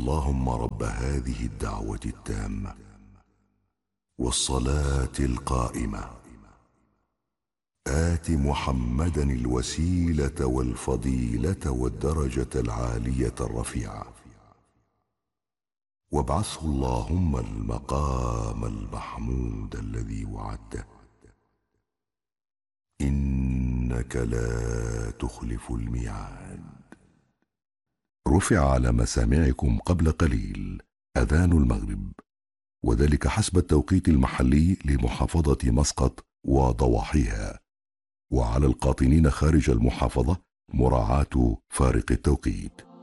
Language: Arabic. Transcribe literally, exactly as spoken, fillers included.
اللهم رب هذه الدعوة التامة والصلاة القائمة آت محمدا الوسيلة والفضيلة والدرجة العالية الرفيعة وابعثه اللهم المقام المحمود الذي وعدته إنك لا تخلف الميعاد. رفع على مسامعكم قبل قليل أذان المغرب، وذلك حسب التوقيت المحلي لمحافظة مسقط وضواحيها، وعلى القاطنين خارج المحافظة مراعاة فارق التوقيت.